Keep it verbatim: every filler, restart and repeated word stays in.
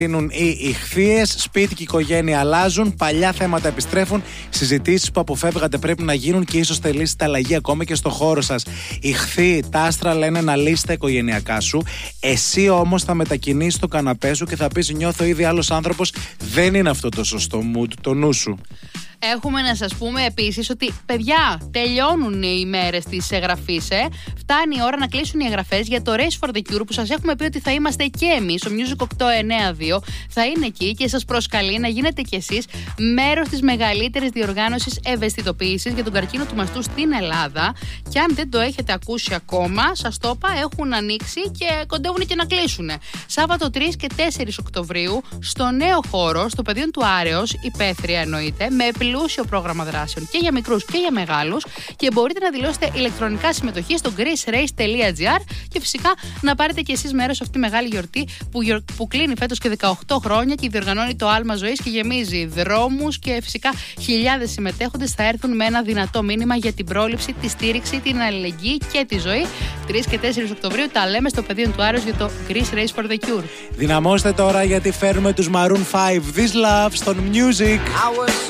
Οι ηχθείες, σπίτι και οικογένεια αλλάζουν, παλιά θέματα επιστρέφουν, συζητήσεις που αποφεύγατε πρέπει να γίνουν και ίσως θελήσετε αλλαγή ακόμα και στο χώρο σας. Ηχθεοί, τα άστρα λένε να λύσεις τα οικογενειακά σου. Εσύ όμως θα μετακινήσεις το καναπέ σου και θα πεις: νιώθω ήδη άλλος άνθρωπος. Δεν είναι αυτό το σωστό mood, το νου σου. Έχουμε να σας πούμε επίσης ότι, παιδιά, τελειώνουν οι μέρες της εγγραφής. Ε. Φτάνει η ώρα να κλείσουν οι εγγραφές για το Race for the Cure, που σας έχουμε πει ότι θα είμαστε και εμείς. Ο Music οκτώ εννιά δύο θα είναι εκεί και σας προσκαλεί να γίνετε κι εσείς μέρος της μεγαλύτερης διοργάνωσης ευαισθητοποίησης για τον καρκίνο του μαστού στην Ελλάδα. Και αν δεν το έχετε ακούσει ακόμα, σας το είπα, έχουν ανοίξει και κοντεύουν και να κλείσουν. Σάββατο τρεις και τέσσερις Οκτωβρίου, στο νέο χώρο, στο πεδίο του Άρεως, υπαίθρια εννοείται, με πλούσιο πρόγραμμα δράσεων και για μικρούς και για μεγάλους, και μπορείτε να δηλώσετε ηλεκτρονικά συμμετοχή στο greece race τελεία gr και φυσικά να πάρετε και εσείς μέρος σε αυτή τη μεγάλη γιορτή που, γιορ... που κλείνει φέτος και δεκαοκτώ χρόνια και διοργανώνει το άλμα ζωής και γεμίζει δρόμους, και φυσικά χιλιάδες συμμετέχοντες θα έρθουν με ένα δυνατό μήνυμα για την πρόληψη, τη στήριξη, την αλληλεγγύη και τη ζωή. τρεις και τέσσερις Οκτωβρίου τα λέμε στο πεδίο του Άρεως για το Greece Race for the Cure. Δυναμώστε τώρα, γιατί φέρνουμε τους Maroon φάιβ, This Love, στον Music.